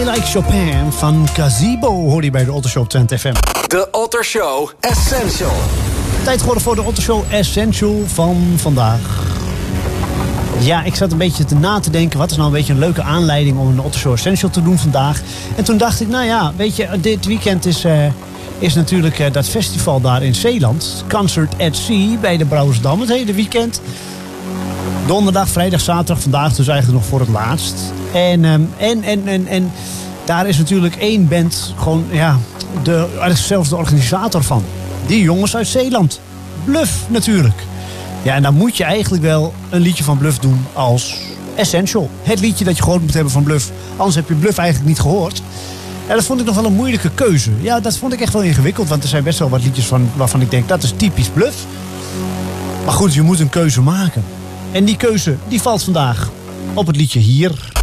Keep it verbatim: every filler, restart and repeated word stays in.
Like Chopin van Gazebo hoor je bij de Otto Show op Twente F M. De Otto Show Essential. Tijd geworden voor de Otto Show Essential van vandaag. Ja, ik zat een beetje te na te denken, wat is nou een beetje een leuke aanleiding om een Otto Show Essential te doen vandaag. En toen dacht ik, nou ja, weet je, dit weekend is, uh, is natuurlijk uh, dat festival daar in Zeeland. Concert at Sea bij de Brouwersdam, het hele weekend. Donderdag, vrijdag, zaterdag, vandaag dus eigenlijk nog voor het laatst. En, um, en, en, en, en daar is natuurlijk één band gewoon, ja, de, zelfs de organisator van. Die jongens uit Zeeland. Bluff natuurlijk. Ja, en dan moet je eigenlijk wel een liedje van Bluff doen als Essential. Het liedje dat je gehoord moet hebben van Bluff. Anders heb je Bluff eigenlijk niet gehoord. Ja, dat vond ik nog wel een moeilijke keuze. Ja, dat vond ik echt wel ingewikkeld. Want er zijn best wel wat liedjes van, waarvan ik denk, dat is typisch Bluff. Maar goed, je moet een keuze maken. En die keuze, die valt vandaag op het liedje Hier.